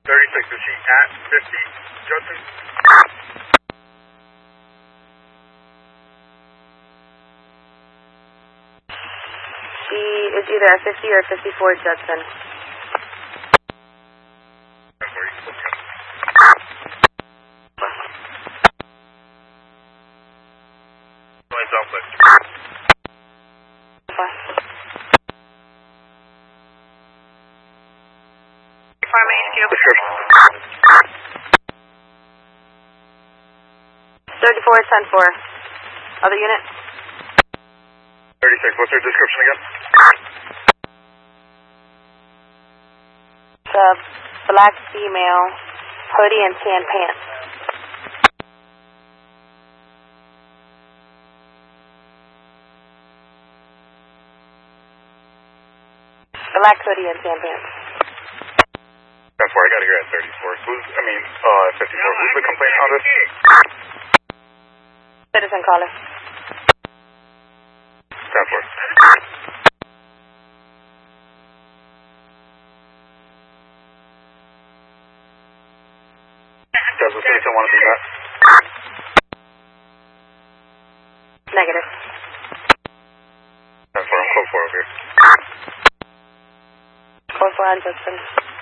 36, is she at 50, Judson? She is either at 50 or 54, Judson. Farm HQ. 34 is 10-4. Other unit? 36, what's her description again? It's a black female, hoodie and tan pants. Black hoodie and tan pants. That's where I got here at 34. 54. Who's the complaint on this? Citizen caller. 10-4. Does the citizen want to be met? Negative. 10-4, I'm code 4 over here. Code 4 on Judson.